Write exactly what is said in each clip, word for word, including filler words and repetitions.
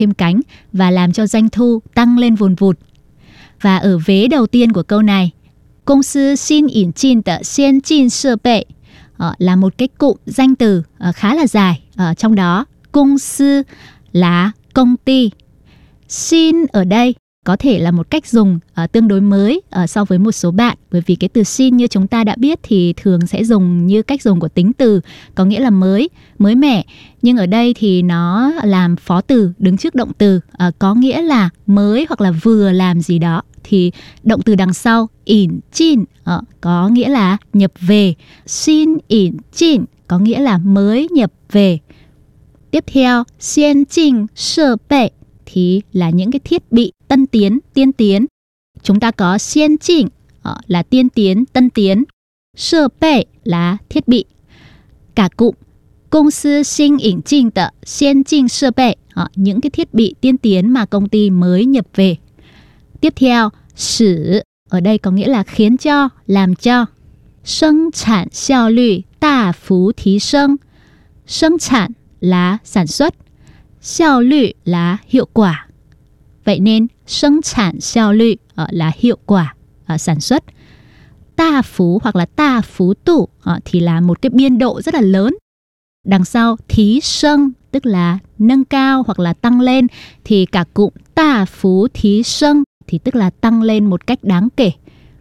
thêm cánh và làm cho doanh thu tăng lên vùn vụt. Và ở vế đầu tiên của câu này, công sư xin引进的先进设备là một cái cụm danh từ khá là dài. Ở trong đó, công sư là công ty. Xin ở đây có thể là một cách dùng uh, tương đối mới uh, so với một số bạn. Bởi vì cái từ xin như chúng ta đã biết thì thường sẽ dùng như cách dùng của tính từ, có nghĩa là mới, mới mẻ. Nhưng ở đây thì nó làm phó từ đứng trước động từ, uh, có nghĩa là mới hoặc là vừa làm gì đó. Thì động từ đằng sau,引进, uh, có nghĩa là nhập về. Xin引进có nghĩa là mới nhập về. Tiếp theo, 先进设备thì là những cái thiết bị tân tiến, tiên tiến. Chúng ta có 先进 là tiên tiến, tân tiến. 设备 là thiết bị. Cả cụm công sư xin引进的先进设备, những cái thiết bị tiên tiến mà công ty mới nhập về. Tiếp theo, 使 ở đây có nghĩa là khiến cho, làm cho. 生产效率大幅提升. 生产 là sản xuất, 效率 là hiệu quả. Vậy nên 生产效率 là hiệu quả, sản xuất. Đa phú hoặc là đa phú tụ thì là một cái biên độ rất là lớn. Đằng sau thí sâng tức là nâng cao hoặc là tăng lên, thì cả cụm đa phú thí sâng thì tức là tăng lên một cách đáng kể.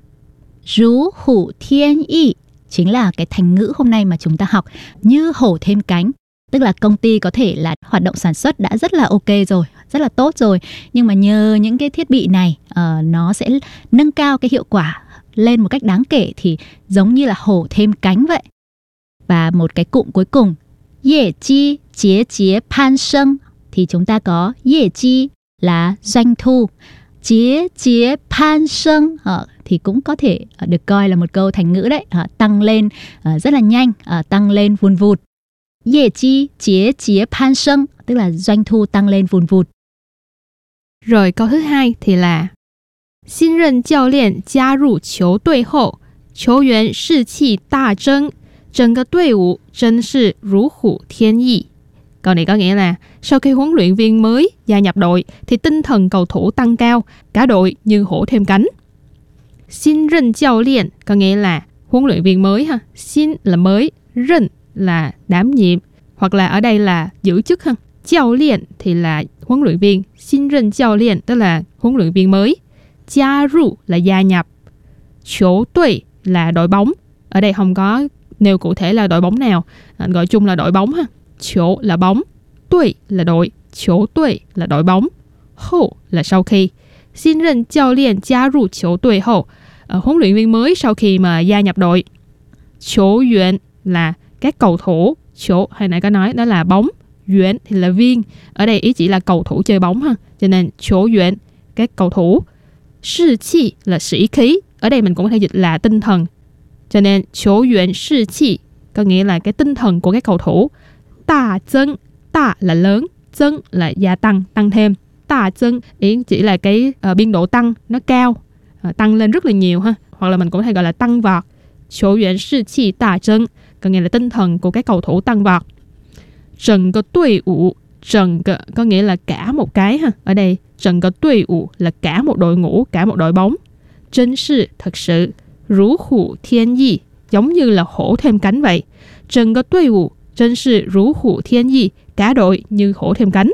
Rú hủ thiên y chính là cái thành ngữ hôm nay mà chúng ta học, như hổ thêm cánh. Tức là công ty có thể là hoạt động sản xuất đã rất là ok rồi, rất là tốt rồi, nhưng mà nhờ những cái thiết bị này uh, nó sẽ nâng cao cái hiệu quả lên một cách đáng kể, thì giống như là hổ thêm cánh vậy. Và một cái cụm cuối cùng,业绩节节攀升, thì chúng ta có业绩là doanh thu,节节攀升uh, thì cũng có thể uh, được coi là một câu thành ngữ đấy, uh, tăng lên uh, rất là nhanh, uh, tăng lên vùn vụt. 业绩节节攀升 tức là doanh thu tăng lên vùn vụt. Rồi câu thứ hai thì là 新任教练加入球队后，球员士气大增，整个队伍真是如虎添翼. Câu này có nghĩa là sau khi huấn luyện viên mới gia nhập đội thì tinh thần cầu thủ tăng cao, cả đội như hổ thêm cánh. 新任教练 có nghĩa là huấn luyện viên mới ha. 新 là mới, 任 là đảm nhiệm, hoặc là ở đây là giữ chức ha. Giáo luyện thì là huấn luyện viên, xin任教练tức là huấn luyện viên mới. Gia ru là gia nhập.球队 là đội bóng. Ở đây không có nêu cụ thể là đội bóng nào, gọi chung là đội bóng ha.球là bóng, đội là đội, 球队 là đội bóng, hậu là sau khi. Xin任教练加入球队后, huấn luyện viên mới sau khi mà gia nhập đội. 球员 là các cầu thủ, chỗ hồi nãy có nói đó là bóng, duyện thì là viên, ở đây ý chỉ là cầu thủ chơi bóng ha, cho nên chỗ duyện các cầu thủ. Sĩ气 là sĩ khí, ở đây mình cũng có thể dịch là tinh thần, cho nên chỗ duyện sĩ气có nghĩa là cái tinh thần của các cầu thủ. Đa增, đa là lớn,增là gia tăng, tăng thêm. Đa增ý chỉ là cái uh, biên độ tăng nó cao, uh, tăng lên rất là nhiều ha, hoặc là mình cũng có thể gọi là tăng vọt. Chỗ duyện sĩ气大增có nghĩa là tinh thần của các cầu thủ tăng vọt. Trần cái đội ngũ, trần cái có nghĩa là cả một cái ha. Ở đây trần cái đội ngũ là cả một đội ngũ, cả một đội bóng. Chân sự thật sự, rú hủ thiên y giống như là hổ thêm cánh vậy. Trần cái đội ngũ, chân sự rú hủ thiên y, cả đội như hổ thêm cánh.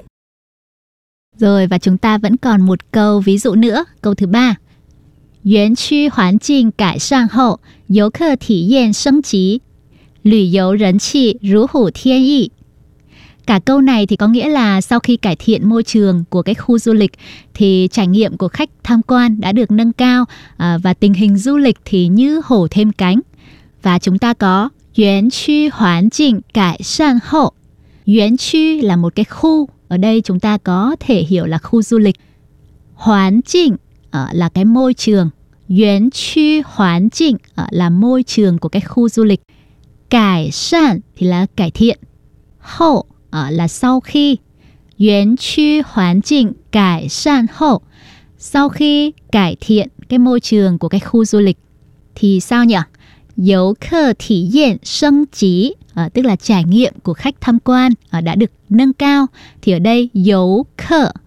Rồi và chúng ta vẫn còn một câu ví dụ nữa, câu thứ ba. 园区环境改善后，游客体验升级，旅游人气如虎添翼. Cả câu này thì có nghĩa là sau khi cải thiện môi trường của cái khu du lịch thì trải nghiệm của khách tham quan đã được nâng cao, à, và tình hình du lịch thì như hổ thêm cánh. Và chúng ta có 园区环境改善后. 园区 là một cái khu, ở đây chúng ta có thể hiểu là khu du lịch. 环境 à, là cái môi trường. 园区环境 à, là môi trường của cái khu du lịch. Cải善thì là cải thiện. Hậu à, là sau khi. 园区环境改善后, sau khi cải thiện cái môi trường của cái khu du lịch thì sao nhỉ? 游客体验升级 à, tức là trải nghiệm của khách tham quan à, đã được nâng cao. Thì ở đây游客